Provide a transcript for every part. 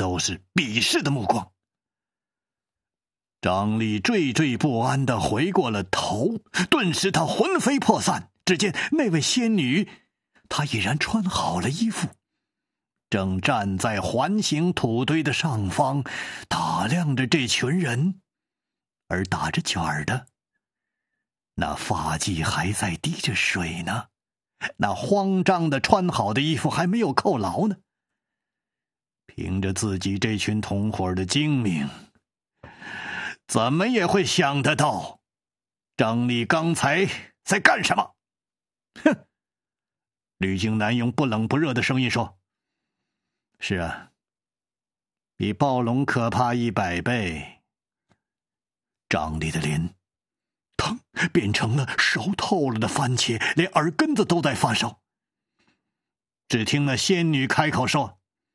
都是鄙视的目光。张力惴惴不安地回过了头，顿时他魂飞魄散。只见那位仙女，她已然穿好了衣服，正站在环形土堆的上方，打量着这群人，而打着卷儿的，那发髻还在滴着水呢，那慌张的穿好的衣服还没有扣牢呢。凭着自己这群同伙的精明，怎么也会想得到张力刚才在干什么。哼！吕京南用不冷不热的声音说：是啊，比暴龙可怕100倍。张力的脸腾变成了熟透了的番茄，连耳根子都在发烧。只听那仙女开口说：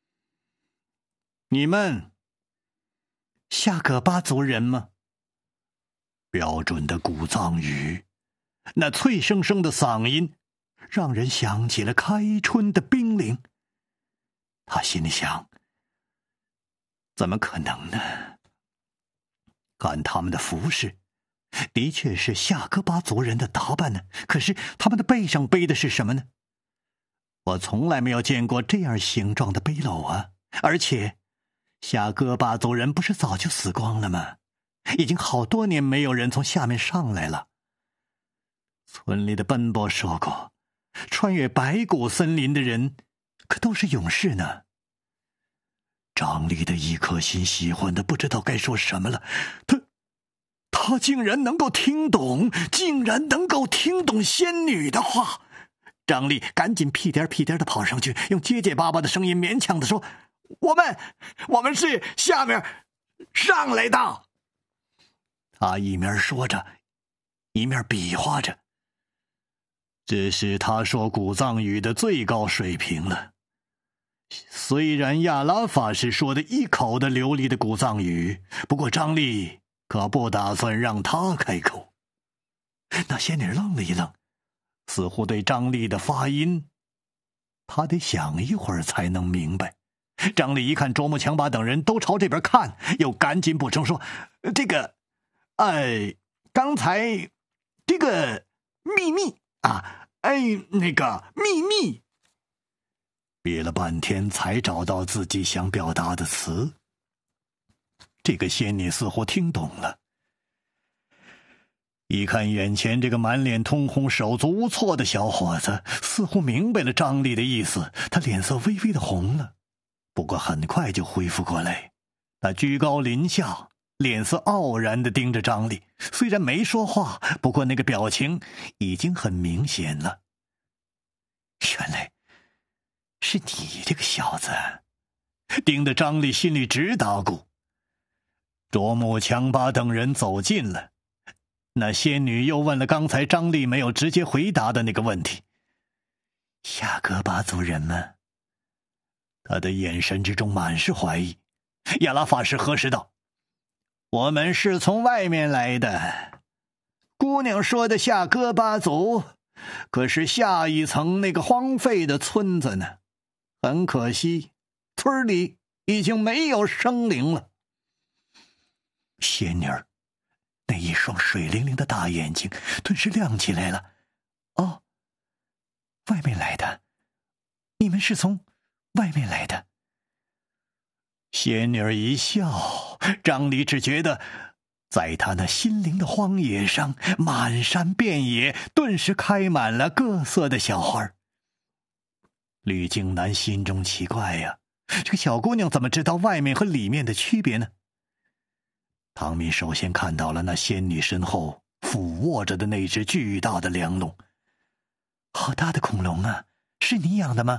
你们夏葛巴族人吗？标准的古藏语，那脆生生的嗓音让人想起了开春的冰凌。他心里想，怎么可能呢？看他们的服饰，的确是夏戈巴族人的打扮呢，可是他们的背上背的是什么呢？我从来没有见过这样形状的背篓啊！而且夏戈巴族人不是早就死光了吗？已经好多年没有人从下面上来了。村里的奔波说过，穿越白骨森林的人可都是勇士呢。张力的一颗心喜欢的不知道该说什么了，他竟然能够听懂，竟然能够听懂仙女的话。张力赶紧屁颠屁颠的跑上去，用结结巴巴的声音勉强的说：我们是下面上来的。他一面说着，一面比划着。这是他说古藏语的最高水平了。虽然亚拉法师说的一口的流利的古藏语，不过张力可不打算让他开口。那仙女愣了一愣，似乎对张力的发音，他得想一会儿才能明白。张力一看卓木强巴等人都朝这边看，又赶紧补充说：刚才这个秘密啊，那个秘密。憋了半天才找到自己想表达的词。这个仙女似乎听懂了，一看眼前这个满脸通红手足无措的小伙子，似乎明白了张力的意思，他脸色微微的红了，不过很快就恢复过来。他居高临下，脸色傲然地盯着张力，虽然没说话，不过那个表情已经很明显了。原来是你这个小子，盯得张力心里直打鼓。卓木强巴等人走近了，那仙女又问了刚才张力没有直接回答的那个问题：夏戈巴族人吗？他的眼神之中满是怀疑。亚拉法师核实道：我们是从外面来的。姑娘说的夏戈巴族可是下一层那个荒废的村子呢，很可惜，村里已经没有生灵了。仙女儿那一双水灵灵的大眼睛顿时亮起来了。哦，外面来的，你们是从外面来的。仙女儿一笑，张力只觉得在他那心灵的荒野上，满山遍野顿时开满了各色的小花。吕京南心中奇怪呀，这个小姑娘怎么知道外面和里面的区别呢？唐敏首先看到了那仙女身后俯卧着的那只巨大的梁龙。好大的恐龙啊，是你养的吗？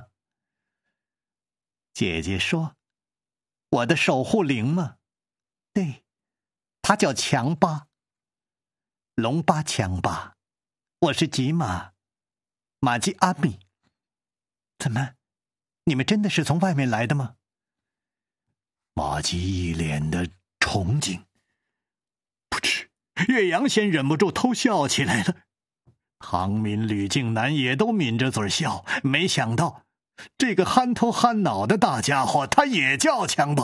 姐姐说，我的守护灵吗？对，他叫强巴，龙巴强巴。我是吉玛，玛吉阿米。怎么，你们真的是从外面来的吗？玛吉一脸的崇敬。不知岳阳先忍不住偷笑起来了，唐敏、吕敬南也都抿着嘴笑，没想到这个憨头憨脑的大家伙他也叫强巴。